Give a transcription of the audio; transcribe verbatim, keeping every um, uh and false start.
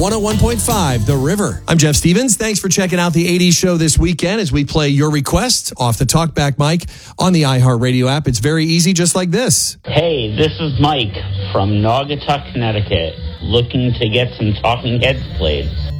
one oh one point five The River. I'm Jeff Stevens. Thanks for checking out the eighties show this weekend as we play your request off the TalkBack mic on the iHeartRadio app. It's very easy, just like this. Hey, this is Mike from Naugatuck, Connecticut, looking to get some Talking Heads played.